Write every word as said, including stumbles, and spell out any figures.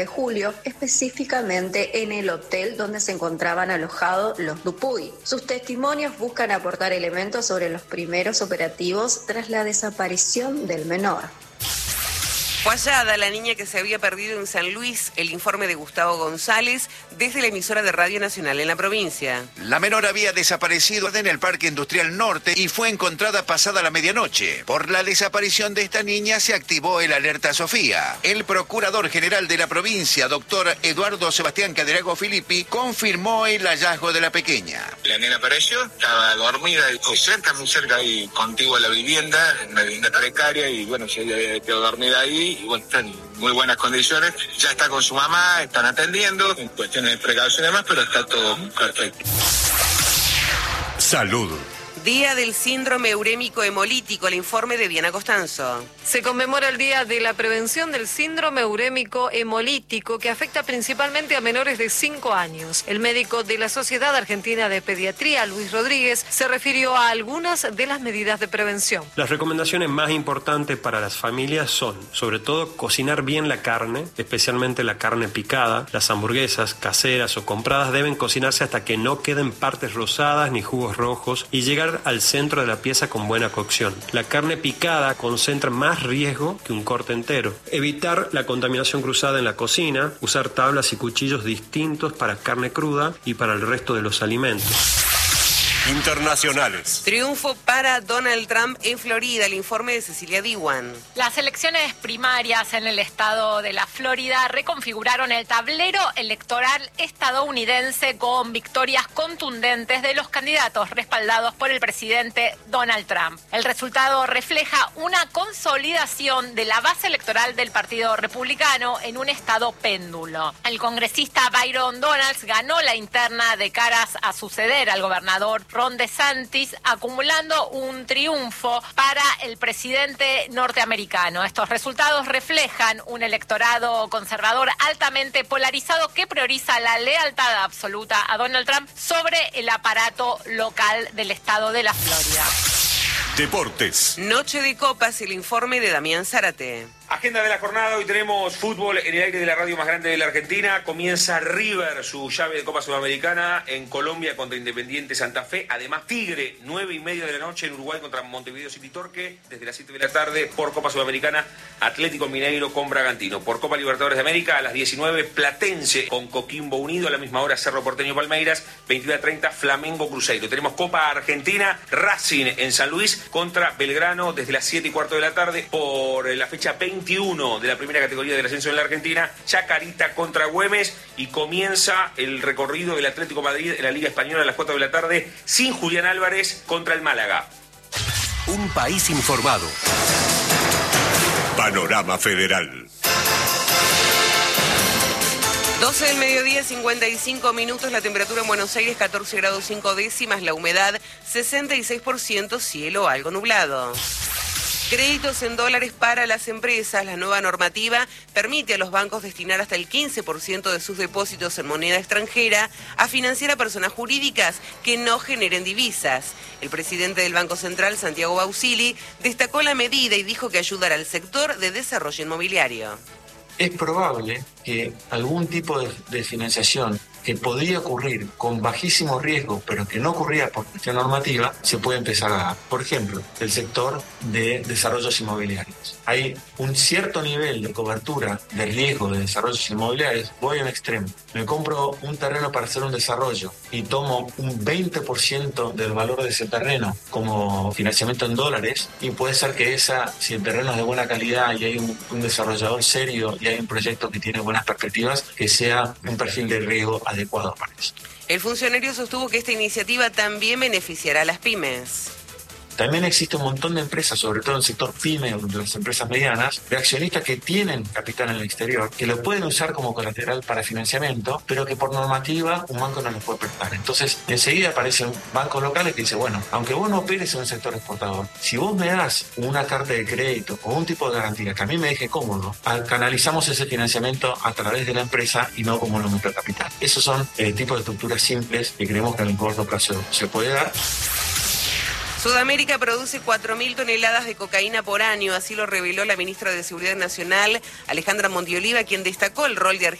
de julio, específicamente en el hotel donde se encontraban alojados los Dupuy. Sus testimonios buscan aportar elementos sobre los primeros operativos tras la desaparición del menor. Fue hallada la niña que se había perdido en San Luis, el informe de Gustavo González, desde la emisora de Radio Nacional en la provincia. La menor había desaparecido en el Parque Industrial Norte y fue encontrada pasada la medianoche. Por la desaparición de esta niña se activó el Alerta Sofía. El Procurador General de la provincia, doctor Eduardo Sebastián Caderago Filippi, confirmó el hallazgo de la pequeña. La nena apareció, estaba dormida, cerca, muy cerca y contigua a la vivienda, en una vivienda precaria, y bueno, se había quedado dormida ahí. Y bueno, está en muy buenas condiciones, ya está con su mamá, están atendiendo, en cuestiones de precaución y demás, pero está todo perfecto. Salud. Día del síndrome urémico hemolítico, el informe de Diana Costanzo. Se conmemora el Día de la Prevención del Síndrome Urémico Hemolítico, que afecta principalmente a menores de cinco años. El médico de la Sociedad Argentina de Pediatría, Luis Rodríguez, se refirió a algunas de las medidas de prevención. Las recomendaciones más importantes para las familias son, sobre todo, cocinar bien la carne, especialmente la carne picada. Las hamburguesas caseras o compradas deben cocinarse hasta que no queden partes rosadas ni jugos rojos y llegar al centro de la pieza con buena cocción. La carne picada concentra más riesgo que un corte entero. Evitar la contaminación cruzada en la cocina, usar tablas y cuchillos distintos para carne cruda y para el resto de los alimentos. Internacionales. Triunfo para Donald Trump en Florida, el informe de Cecilia Diwan. Las elecciones primarias en el estado de la Florida reconfiguraron el tablero electoral estadounidense con victorias contundentes de los candidatos respaldados por el presidente Donald Trump. El resultado refleja una consolidación de la base electoral del Partido Republicano en un estado péndulo. El congresista Byron Donalds ganó la interna de caras a suceder al gobernador Ron DeSantis, acumulando un triunfo para el presidente norteamericano. Estos resultados reflejan un electorado conservador altamente polarizado que prioriza la lealtad absoluta a Donald Trump sobre el aparato local del estado de la Florida. Deportes. Noche de copas, el informe de Damián Zárate. Agenda de la jornada, hoy tenemos fútbol en el aire de la radio más grande de la Argentina. Comienza River, su llave de Copa Sudamericana en Colombia contra Independiente Santa Fe. Además Tigre, nueve y media de la noche en Uruguay contra Montevideo City Torque. Desde las siete de la tarde por Copa Sudamericana, Atlético Mineiro con Bragantino. Por Copa Libertadores de América a las diecinueve, Platense con Coquimbo Unido. A la misma hora Cerro Porteño Palmeiras, veintiuno a treinta, Flamengo Cruzeiro. Tenemos Copa Argentina, Racing en San Luis contra Belgrano desde las siete y cuarto de la tarde. Por la fecha veintiuno de la primera categoría del ascenso en la Argentina, Chacarita contra Güemes, y comienza el recorrido del Atlético Madrid en la Liga Española a las cuatro de la tarde sin Julián Álvarez contra el Málaga. Un país informado. Panorama Federal. doce del mediodía, cincuenta y cinco minutos, la temperatura en Buenos Aires catorce grados cinco décimas, la humedad sesenta y seis por ciento, cielo algo nublado. Créditos en dólares para las empresas. La nueva normativa permite a los bancos destinar hasta el quince por ciento de sus depósitos en moneda extranjera a financiar a personas jurídicas que no generen divisas. El presidente del Banco Central, Santiago Bausili, destacó la medida y dijo que ayudará al sector de desarrollo inmobiliario. Es probable que algún tipo de, de financiación que podría ocurrir con bajísimo riesgo, pero que no ocurría por cuestión normativa, se puede empezar a dar. Por ejemplo, el sector de desarrollos inmobiliarios. Hay un cierto nivel de cobertura de riesgo de desarrollos inmobiliarios. Voy a un extremo. Me compro un terreno para hacer un desarrollo y tomo un veinte por ciento del valor de ese terreno como financiamiento en dólares, y puede ser que esa, si el terreno es de buena calidad y hay un, un desarrollador serio y hay un proyecto que tiene buenas perspectivas, que sea un perfil de riesgo adecuado para eso. El funcionario sostuvo que esta iniciativa también beneficiará a las pymes. También existe un montón de empresas, sobre todo en el sector pyme o de las empresas medianas, de accionistas que tienen capital en el exterior, que lo pueden usar como colateral para financiamiento, pero que por normativa un banco no les puede prestar. Entonces, enseguida aparecen bancos locales que dicen, bueno, aunque vos no operes en un sector exportador, si vos me das una carta de crédito o un tipo de garantía que a mí me deje cómodo, canalizamos ese financiamiento a través de la empresa y no como lo meto capital. Esos son eh, tipos de estructuras simples que creemos que en el corto plazo se puede dar. Sudamérica produce cuatro mil toneladas de cocaína por año, así lo reveló la ministra de Seguridad Nacional, Alejandra Montioliva, quien destacó el rol de Argentina